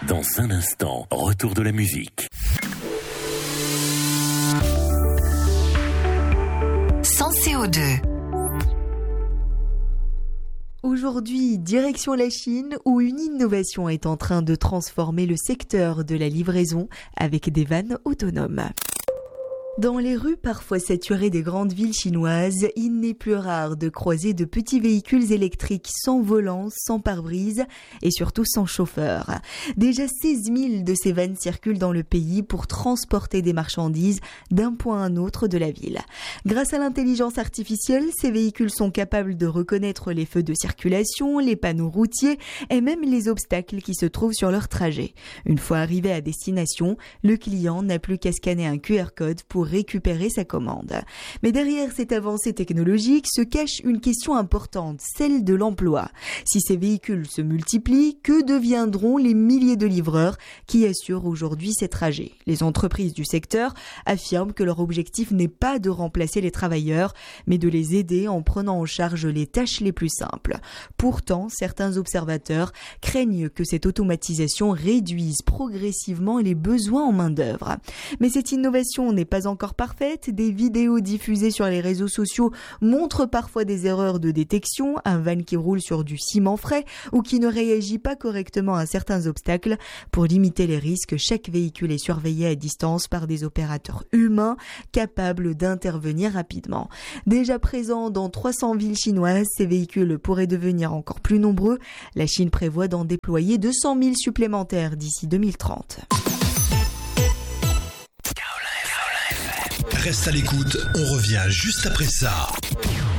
Dans un instant, retour de la musique. Sans CO2. Aujourd'hui, direction la Chine, où une innovation est en train de transformer le secteur de la livraison avec des vannes autonomes. Dans les rues parfois saturées des grandes villes chinoises, il n'est plus rare de croiser de petits véhicules électriques sans volant, sans pare-brise et surtout sans chauffeur. Déjà 16 000 de ces vannes circulent dans le pays pour transporter des marchandises d'un point à un autre de la ville. Grâce à l'intelligence artificielle, ces véhicules sont capables de reconnaître les feux de circulation, les panneaux routiers et même les obstacles qui se trouvent sur leur trajet. Une fois arrivé à destination, le client n'a plus qu'à scanner un QR code pour récupérer sa commande. Mais derrière cette avancée technologique se cache une question importante, celle de l'emploi. Si ces véhicules se multiplient, que deviendront les milliers de livreurs qui assurent aujourd'hui ces trajets ? Les entreprises du secteur affirment que leur objectif n'est pas de remplacer les travailleurs, mais de les aider en prenant en charge les tâches les plus simples. Pourtant, certains observateurs craignent que cette automatisation réduise progressivement les besoins en main-d'œuvre. Mais cette innovation n'est pas encore parfaite. Des vidéos diffusées sur les réseaux sociaux montrent parfois des erreurs de détection, un van qui roule sur du ciment frais ou qui ne réagit pas correctement à certains obstacles. Pour limiter les risques, chaque véhicule est surveillé à distance par des opérateurs humains capables d'intervenir rapidement. Déjà présents dans 300 villes chinoises, ces véhicules pourraient devenir encore plus nombreux. La Chine prévoit d'en déployer 200 000 supplémentaires d'ici 2030. Reste à l'écoute, on revient juste après ça.